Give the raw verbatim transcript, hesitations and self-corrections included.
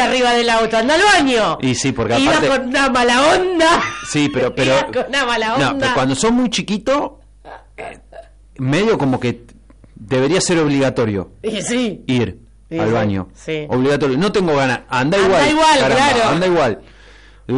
arriba del auto, anda al baño. Y sí, porque Iba aparte... con una mala onda. Sí, pero... pero Iba con una mala onda. No, pero cuando sos muy chiquito, medio como que debería ser obligatorio Y sí. ir Sí, al sí, baño. sí. Obligatorio. No tengo ganas. Anda, Anda igual. igual, caramba, claro. Anda igual.